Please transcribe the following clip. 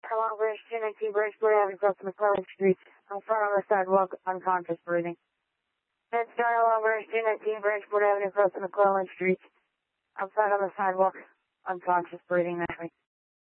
Along Bridge 219 Bridgeport Avenue, across McClellan Street. I'm front on the sidewalk, unconscious breathing. Head start along Bridge 219 Bridgeport Avenue, across McClellan Street. I'm front on the sidewalk, unconscious breathing that way.